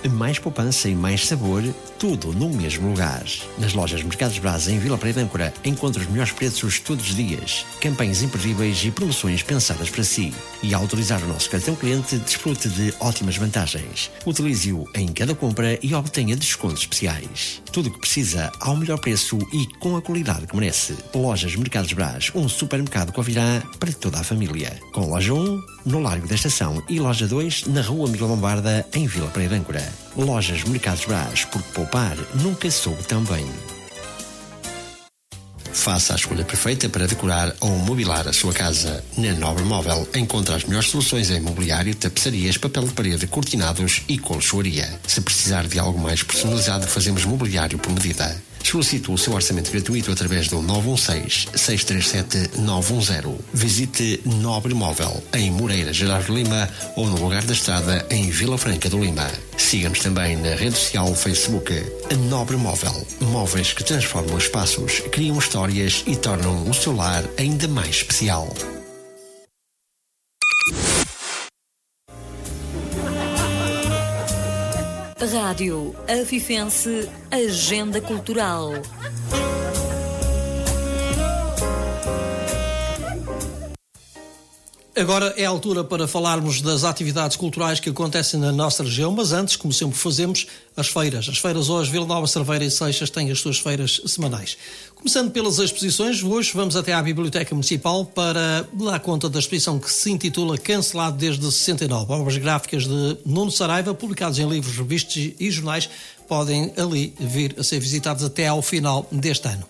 mais poupança e mais sabor, tudo no mesmo lugar. Nas lojas Mercados Braz em Vila Praia de Âncora, encontra os melhores preços todos os dias, campanhas imperdíveis e promoções pensadas para si. E ao utilizar o nosso cartão cliente, desfrute de ótimas vantagens. Utilize-o em cada compra e obtenha descontos especiais. Tudo o que precisa ao melhor preço e com a qualidade que merece. Lojas Mercados Braz, um supermercado que ouvirá para toda a família. Com loja 1, no Largo da Estação, e loja 2, na Rua Miguel Lombarda, em Vila Praia de Âncora. Lojas Mercados Braz, porque poupar nunca soube tão bem. Faça a escolha perfeita para decorar ou mobilar a sua casa. Na Nobre Móvel encontra as melhores soluções em mobiliário, tapeçarias, papel de parede, cortinados e colchoaria. Se precisar de algo mais personalizado, fazemos mobiliário por medida. Solicite o seu orçamento gratuito através do 916-637-910. Visite Nobre Móvel em Moreira, Gerardo Lima, ou no Lugar da Estrada em Vila Franca do Lima. Siga-nos também na rede social Facebook. Nobre Móvel. Móveis que transformam espaços, criam histórias e tornam o seu lar ainda mais especial. Rádio Avifense Agenda Cultural. Agora é a altura para falarmos das atividades culturais que acontecem na nossa região, mas antes, como sempre fazemos, as feiras. As feiras hoje, Vila Nova, Cerveira e Seixas têm as suas feiras semanais. Começando pelas exposições, hoje vamos até à Biblioteca Municipal para dar conta da exposição que se intitula Cancelado desde 69. Obras gráficas de Nuno Saraiva, publicadas em livros, revistas e jornais, podem ali vir a ser visitados até ao final deste ano.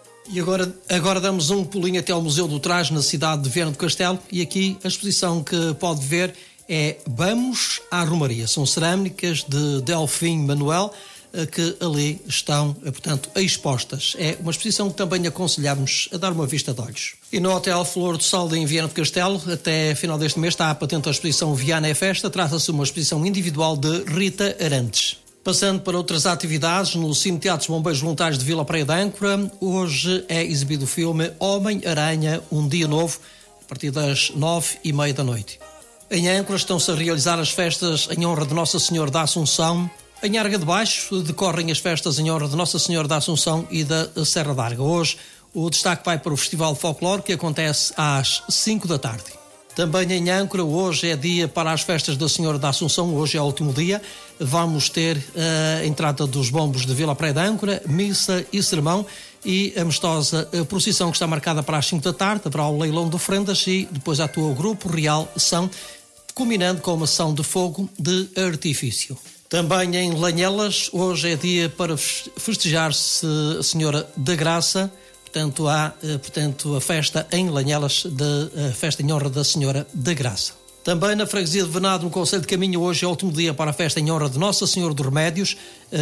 E agora damos um pulinho até ao Museu do Trás, na cidade de Viana do Castelo, e aqui a exposição que pode ver é Vamos à Romaria. São cerâmicas de Delfim Manuel que ali estão, portanto, expostas. É uma exposição que também aconselhamos a dar uma vista de olhos. E no Hotel Flor do Saldo, em Viana do Castelo, até final deste mês está patente a exposição Viana é Festa. Trata-se de uma exposição individual de Rita Arantes. Passando para outras atividades, no Cine Teatro dos Bombeiros Voluntários de Vila Praia de Âncora, hoje é exibido o filme Homem-Aranha, Um Dia Novo, a partir das 9h30 da noite. Em Âncora estão-se a realizar as festas em honra de Nossa Senhora da Assunção. Em Arga de Baixo decorrem as festas em honra de Nossa Senhora da Assunção e da Serra d'Arga. Hoje o destaque vai para o Festival de Folclore, que acontece às 5 da tarde. Também em Âncora, hoje é dia para as festas da Senhora da Assunção, hoje é o último dia. Vamos ter a entrada dos bombos de Vila Praia de Âncora, missa e sermão e a amistosa procissão que está marcada para as 5 da tarde, haverá o leilão de ofrendas e depois atua o Grupo Real São, culminando com uma sessão de fogo de artifício. Também em Lanhelas, hoje é dia para festejar-se a Senhora da Graça. Portanto, há a festa em Lanhelas, a festa em honra da Senhora da Graça. Também na freguesia de Venado, no Concelho de Caminho, hoje é o último dia para a festa em honra de Nossa Senhora dos Remédios,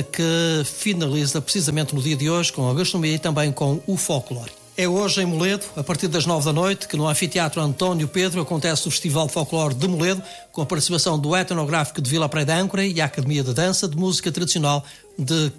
que finaliza precisamente no dia de hoje com a gastronomia e também com o folclore. É hoje em Moledo, a partir das 9 da noite, que no Anfiteatro António Pedro acontece o Festival de Folclore de Moledo, com a participação do Etnográfico de Vila Praia de Âncora e a Academia de Dança de Música Tradicional de